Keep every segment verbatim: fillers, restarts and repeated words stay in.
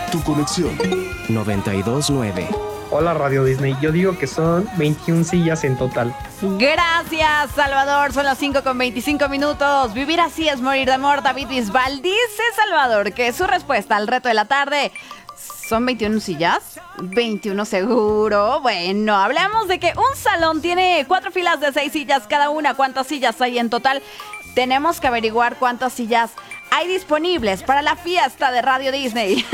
Tu conexión. noventa y dos nueve. Hola Radio Disney, yo digo que son veintiuna sillas en total. Gracias, Salvador. Son las cinco con veinticinco minutos. Vivir así es morir de amor. David Bisbal dice, Salvador, que su respuesta al reto de la tarde son veintiuna sillas. veintiuno seguro. Bueno, hablamos de que un salón tiene cuatro filas de seis sillas cada una. ¿Cuántas sillas hay en total? Tenemos que averiguar cuántas sillas hay disponibles para la fiesta de Radio Disney.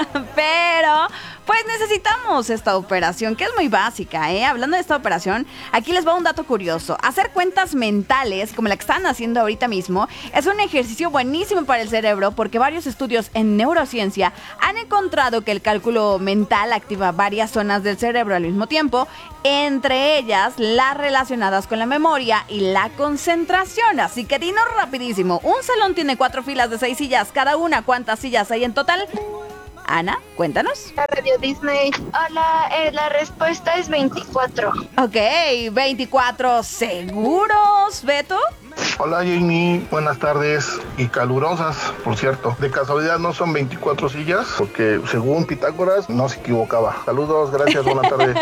Pero, pues necesitamos esta operación, que es muy básica, ¿eh? Hablando de esta operación, aquí les va un dato curioso. Hacer cuentas mentales, como la que están haciendo ahorita mismo, es un ejercicio buenísimo para el cerebro, porque varios estudios en neurociencia han encontrado que el cálculo mental activa varias zonas del cerebro al mismo tiempo, entre ellas las relacionadas con la memoria y la concentración. Así que dinos rapidísimo, un salón tiene cuatro filas de seis sillas cada una. ¿Cuántas sillas hay en total? Ana, cuéntanos. Radio Disney. Hola, eh, la respuesta es veinticuatro. Ok, veinticuatro seguros, Beto. Hola Jamie, buenas tardes y calurosas, por cierto. De casualidad no son veinticuatro sillas, porque según Pitágoras no se equivocaba. Saludos, gracias, buenas tardes.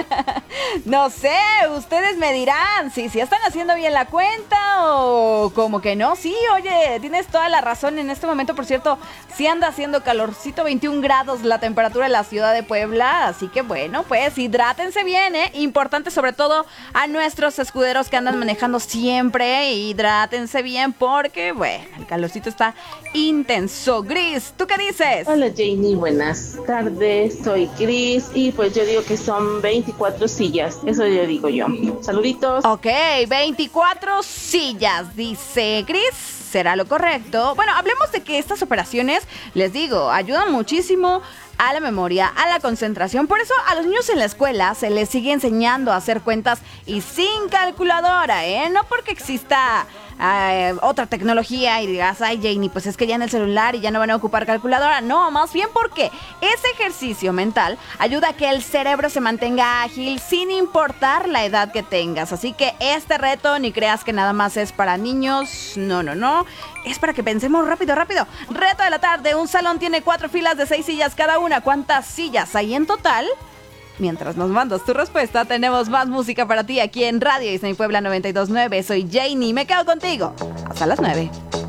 No sé, ustedes me dirán si, si están haciendo bien la cuenta o como que no. Sí, oye, tienes toda la razón. En este momento, por cierto, sí anda haciendo calorcito, veintiún grados la temperatura en la ciudad de Puebla. Así que bueno, pues hidrátense bien, ¿eh? Importante sobre todo a nuestros escuderos que andan manejando siempre. Hidrátense bien porque, bueno, el calorcito está intenso. Gris, ¿tú qué dices? Hola Janie, buenas tardes, soy Gris y pues yo digo que son veinticuatro sillas, eso yo digo yo. Saluditos. Ok, veinticuatro sillas, dice Gris. ¿Será lo correcto? Bueno, hablemos de que estas operaciones, les digo, ayudan muchísimo a la memoria, a la concentración. Por eso a los niños en la escuela se les sigue enseñando a hacer cuentas y sin calculadora, ¿eh? No porque exista eh, otra tecnología y digas, ay Janie, pues es que ya en el celular y ya no van a ocupar calculadora. No, más bien porque ese ejercicio mental ayuda a que el cerebro se mantenga ágil sin importar la edad que tengas. Así que este reto ni creas que nada más es para niños. No, no, no. Es para que pensemos rápido, rápido. Reto de la tarde. Un salón tiene cuatro filas de seis sillas cada una. ¿Cuántas sillas hay en total? Mientras nos mandas tu respuesta, tenemos más música para ti aquí en Radio Disney Puebla noventa y dos nueve. Soy Janie, me quedo contigo hasta las nueve.